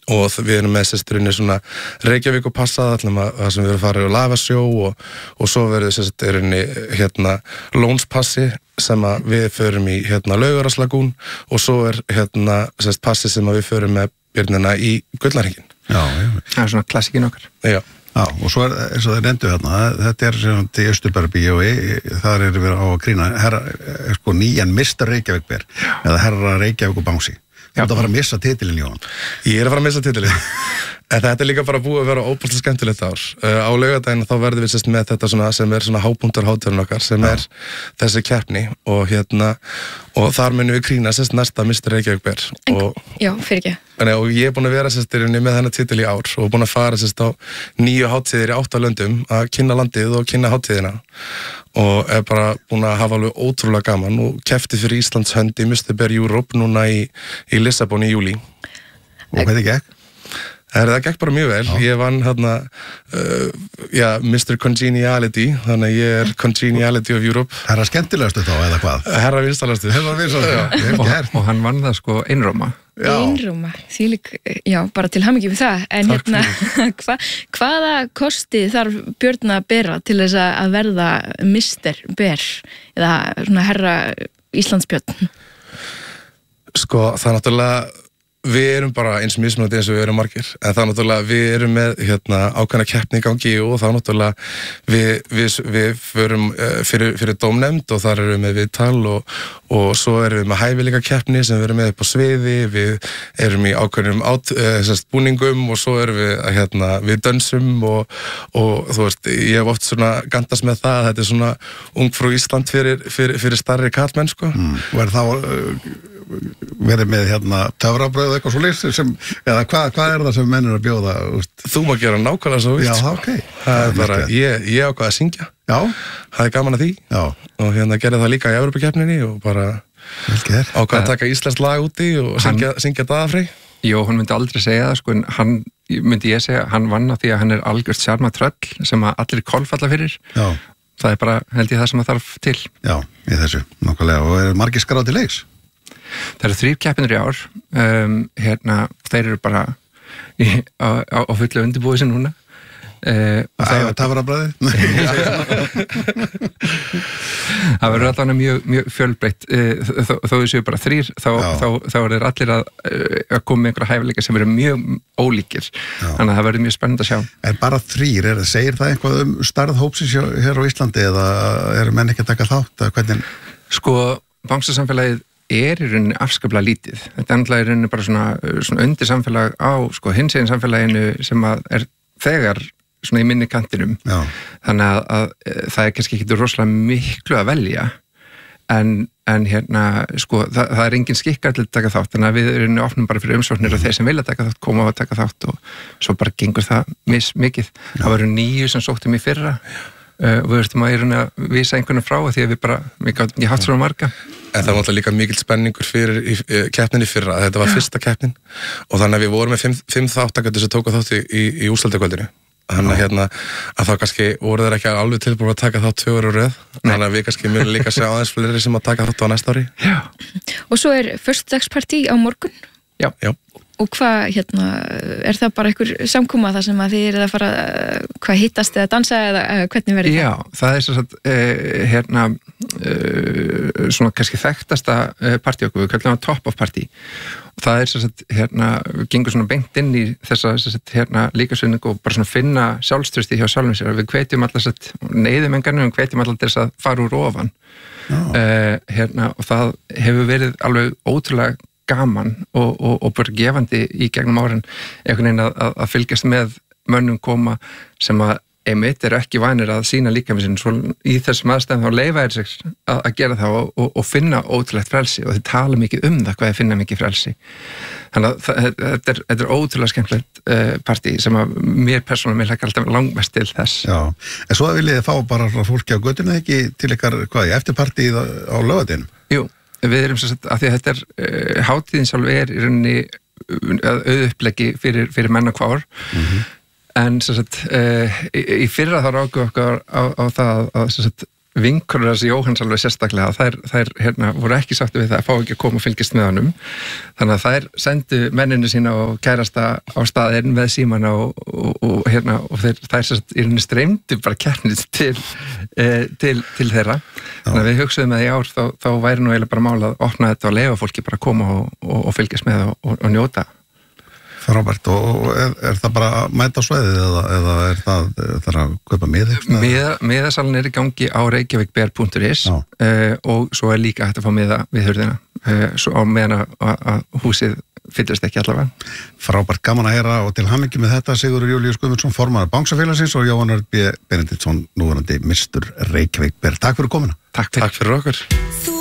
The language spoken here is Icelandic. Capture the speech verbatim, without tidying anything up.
og við erum með sérsturinni svona Reykjavík og passað allum að það sem við erum farið á lafasjó og, og svo verður sérsturinni hérna lónspassi sem að við förum í hérna Laugarárslagún og svo er hérna sérst passi sem að við förum með björnina í Gullarhringinn. Já, já. Það er svona klassíkin okkar. Já. Já, og svo er eins og þeir nendu hérna, þetta er sem til Austurbergbíói, þar erum við á að grína, herra, sko nýjan mister Reykjavík ber, eða herra Reykjavík og Bangsi. Þú ert að fara að missa titilin, Jón. Ég er að fara að missa titilin. En þetta er líka bara búið að vera óbúslega skemmtilegt ár. Uh, á laugardaginn þá verðum við sérst með þetta svona, sem er svona hápunktur hátíðarinn okkar, sem ja. er þessi keppni og hérna, og þar munum við krýna sérst næsta mister Reykjavík ber. Og, já, fyrir ekki. En, og ég er búin að vera sérst með þennan titil í ár og búin að fara sérst á nýju hátíðir í átta löndum að kynna landið og kynna hátíðina. Og er bara búin að hafa alveg ótrúlega gaman og keppti fyrir Íslands hönd í mister Bear Europe núna í, í Lissabon í júlí. Og hvernig gekk? Það gekk bara mjög vel. Já. Ég vann hérna uh, já, mister Congeniality, þannig að ég er Congeniality of Europe. Herra skemmtilegastu þá, eða hvað? Herra vinstalastu. Herra vinstalastu, vel gert. Og, og hann vann það sko einróma. Einróma, því lík, já, bara til hamingju við það. En Takk hérna, hva, hvaða kosti þarf Björn að bera til þess að verða mister Bear, eða svona herra Íslandsbjörn? Sko, það er náttúrulega við erum bara eins mismunandi eins og við erum margir, en það er náttúrulega, við erum með hérna, ákveðna keppni í gangi og það er náttúrulega, við, við, við förum fyrir, fyrir dómnefnd og þar erum við með viðtal og, og svo erum við með hæfileika keppni sem við erum með upp á sviði, við erum í ákveðnum át, sérst, búningum og svo erum við, hérna, við dönsum og, og þú veist, ég hef oft svona gandast með það að þetta er svona ungfrú Ísland fyrir, fyrir, fyrir starri karlmenn, sko. Mm. Og er þá uh, verið með hérna töfrabrauð eitthvað svo lýst sem, eða hvað hva er það sem menn er að bjóða? Úst? Þú má gera nákvæmlega svo vilt. Já, ok. Það er bara, ég, ég ákvað að syngja. Já. Það er gaman að því. Já. Og hérna gerði það líka í Evrópukeppninni og bara ákvað að taka íslenskt lag úti og syngja, syngja Daðafrey. Jó, hann myndi aldrei segja það, sko, en hann, myndi ég segja, hann vann á því að hann er algjört sjarma tröll sem að allir kolfalla fyrir. Já. Það er bara, held ég, það sem að þarf til. Já, í þessu, nákvæmlega. Og er margir skráð til leiks? Það eru þrír keppinir í ár, um, hérna, þeir eru bara í, á, á, á fullu undirbúið sem núna. Uh, Það er töfrabrauði? Það verður allavega mjög, mjög fjölbreytt, uh, þó, þó þessu bara þrír, þá, þá, þá er þeir allir að, að koma með einhverja hæfileika sem eru mjög ólíkir, Já. Þannig að það verður mjög spennandi að sjá. En bara þrír, er, segir það eitthvað um starð hópsins hér á Íslandi eða eru menn ekki að taka þátt? Hvernig? Sko, bangsasamfélagið er í rauninni afskaplega lítið. Þetta er náttúrulega í rauninni bara svona, svona undir samfélag á sko, hinsegin samfélaginu sem að er þegar svona í minni kantinum. Já. Þannig að, að það er kannski ekki rosalega miklu að velja en, en hérna, sko, það, það er engin skikkar til að taka þátt, þannig að við erum ofnum bara fyrir umsóknir og þeir sem vilja taka þátt koma að taka þátt og svo bara gengur það mis mikið. Já. Það voru níu sem sóttum í fyrra. Uh, við verðum að, að vísa einhvern frá því að við bara, við gátum ekki haft svona marga. En það var náttúrulega líka mikill spenningur fyrir í, í, keppninni fyrra, að þetta var fyrsta keppnin og þannig að við vorum með fimm, fimm þáttakendur sem tóku þátt í, í, í úrslitakvöldinu. Þannig að hérna, að þá kannski voru þeir ekki alveg tilbúin að taka þátt tvö ára röð, þannig að við kannski munum líka sjá aðeins fleiri sem að taka þátt á næsta ári. Já. Og svo er föstudagspartí á morgun. Já. Já. Og hvað, hérna, er það bara einhver samkoma það sem að þið eru að fara, hvað hittast eða dansa eða hvernig verður það? Já, það er svo að, uh, hérna, uh, svona kannski þekktasta uh, partí okkur, við kallum það top of party. Og það er svo að, hérna, við gengum svona beint inn í þessa, svo að, hérna, líkasvinningu og bara svona finna sjálfströsti hjá sjálfum sér. Við hvetjum alltaf svo að, neyðum engarnum, við hvetjum alltaf þess að fara úr ofan. Uh, hérna, og það hefur verið alveg ótrúlega gaman og, og, og bara gefandi í gegnum árin einhvern veginn að, að, að fylgjast með mönnum koma sem að einmitt eru ekki vanir að sína líkaminn sinn svo í þessum aðstæðum þá leyfa þeir sig að, að gera það og, og, og finna ótrúlegt frelsi og þeir tala mikið um það hvað þeir finna mikið frelsi þannig að það, þetta, er, þetta er ótrúlega skemmtilegt uh, partí sem að mér persónulega mér hægt alltaf langmest til þess. Já, en svo viljið þið fá bara fólki á götuna ekki til ykkar, hvað, eftirpartíð á laugardeginum? Jú. Við erum svo að, að því að þetta er, uh, hátíðin sjálf er í rauninni auðuppleggi fyrir, fyrir menn og kvár, mm-hmm. en svo að, uh, í, í fyrra þá rákum okkar á, á það að, að vinkonur hans Jóhanns alveg sérstaklega, þær, þær hérna, voru ekki sáttu við það að fá ekki að koma og fylgjast með honum, þannig að þær sendu menninu sína og kærasta á staðinn með símana og, og, og, hérna, og þeir, þær sérst í rauninni streymdu bara keppnið til, eh, til, til þeirra, þannig að við hugsaðum að í ár þá, þá væri nú eiginlega bara mál að opna þetta og leyfa fólki bara að koma og, og, og fylgjast með og, og njóta. Frábært, og er, er það bara að mæta á svæðið eða, eða er það, það að kaupa miða? Miða, miðasalinn er í gangi á reykjavikber punktur is uh, og svo er líka hægt að fá miða við hurðina uh, svo á meðan að, að húsið fyllist ekki allavega. Frábært, gaman að heyra og til hamingju með þetta Sigurður Júlíus Guðmundsson, formaður Bangsafélagsins og Jóhann Örn B. Benediktsson, núverandi mistur Reykjavík ber. Takk fyrir komuna. Takk fyrir, Takk fyrir okkur.